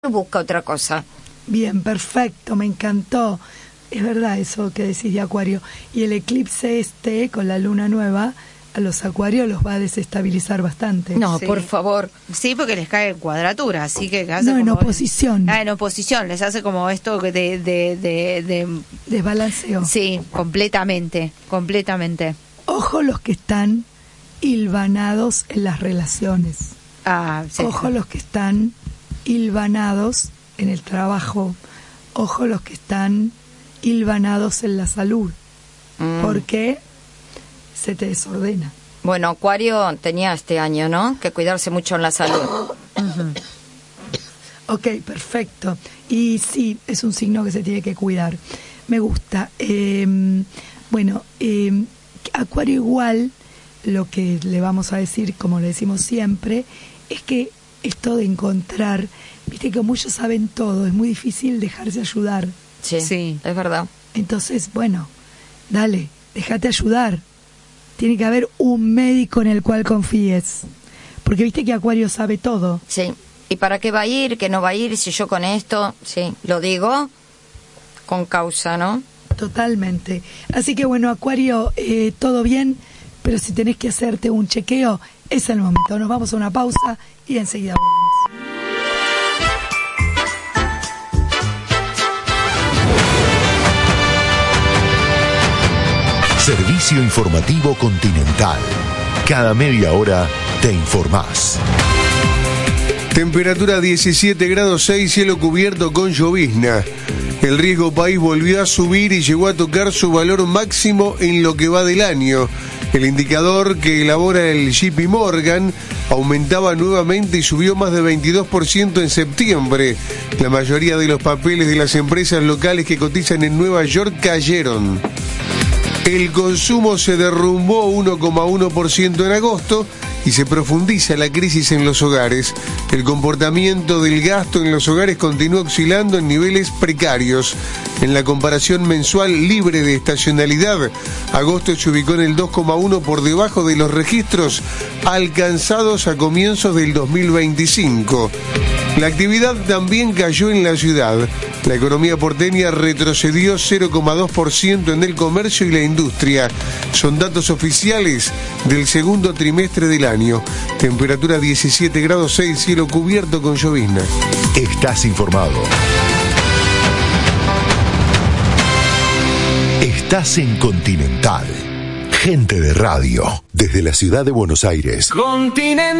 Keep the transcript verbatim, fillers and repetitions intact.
busca otra cosa. Bien, perfecto, me encantó. Es verdad eso que decís de Acuario. Y el eclipse este, con la luna nueva, a los Acuarios los va a desestabilizar bastante. No, Sí. por favor. Sí, porque les cae en cuadratura, así que hace No, en como- oposición. Ah, en oposición, les hace como esto de... de, de, de... Desbalanceo. Sí, completamente, completamente. Ojo los que están hilvanados en las relaciones. Ah, sí. Ojo los que están hilvanados en el trabajo. Ojo los que están hilvanados en la salud. Mm. Porque se te desordena. Bueno, Acuario tenía este año, ¿no? Que cuidarse mucho en la salud. Ok, perfecto. Y sí, es un signo que se tiene que cuidar. Me gusta. Eh, bueno, eh, Acuario igual, lo que le vamos a decir, como le decimos siempre, es que esto de encontrar, viste que como ellos saben todo, es muy difícil dejarse ayudar. Sí, Sí. es verdad. Entonces, bueno, dale, déjate ayudar. Tiene que haber un médico en el cual confíes. Porque viste que Acuario sabe todo. Sí. ¿Y para qué va a ir? ¿Qué no va a ir? Si yo con esto, sí, lo digo con causa, ¿no? Totalmente. Así que bueno, Acuario, eh, todo bien, pero si tenés que hacerte un chequeo, es el momento. Nos vamos a una pausa y enseguida volvemos. Servicio Informativo Continental. Cada media hora te informás. Temperatura diecisiete grados seis, cielo cubierto con llovizna. El riesgo país volvió a subir y llegó a tocar su valor máximo en lo que va del año. El indicador que elabora el J P Morgan aumentaba nuevamente y subió más de veintidós por ciento en septiembre. La mayoría de los papeles de las empresas locales que cotizan en Nueva York cayeron. El consumo se derrumbó uno coma uno por ciento en agosto y se profundiza la crisis en los hogares. El comportamiento del gasto en los hogares continúa oscilando en niveles precarios. En la comparación mensual libre de estacionalidad, agosto se ubicó en el dos coma uno por debajo de los registros alcanzados a comienzos del dos mil veinticinco. La actividad también cayó en la ciudad. La economía porteña retrocedió cero coma dos por ciento en el comercio y la industria. Son datos oficiales del segundo trimestre del año. Temperatura diecisiete grados seis, cielo cubierto con llovizna. Estás informado. Estás en Continental. Gente de radio. Desde la ciudad de Buenos Aires. Continental.